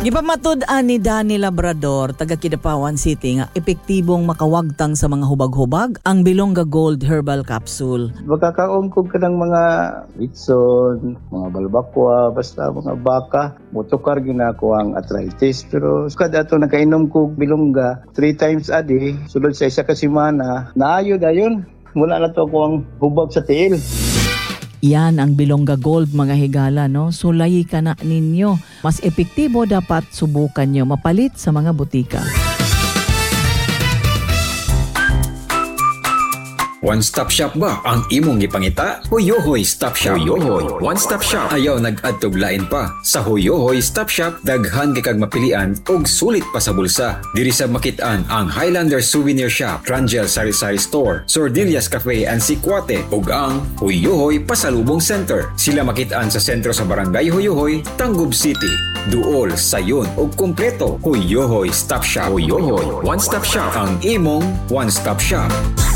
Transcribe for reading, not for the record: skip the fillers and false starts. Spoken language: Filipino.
Gipamatud-an ni Danny Labrador, taga Kidapawan City, nga epektibong makawagtang sa mga hubag-hubag ang Bilonga Gold Herbal Capsule. Magkakaungkog ka ng mga itson, mga balbakwa, basta mga baka, motokar ginako ang arthritis. Pero kada ito nakainom ko Bilonga 3 times a day, sulod sa isa ka semana, naayod ayon. Mula na to ko ang hubag sa tiil. Yan ang Bilonga Gold mga higala, no? Sulayi ka na ninyo. Mas epektibo dapat subukan nyo mapalit sa mga butika. One-stop shop ba ang imong gipangita? Huyohoy Stop Shop. Huyohoy One-stop shop. Ayaw nag-adtog lain pa. Sa Huyohoy Stop Shop, daghan kag mapilian og sulit pa sa bulsa. Diri sa makit-an ang Highlander Souvenir Shop, Trangel Sari-Sari Store, Sordillas Cafe and Sikwate, ug ang Huyohoy Pasalubong Center. Sila makit-an sa sentro sa Barangay Huyohoy, Tangub City. Duol, sayon ug kumpleto. Huyohoy Stop Shop. Huyohoy One-Stop Shop, ang imong one-stop shop.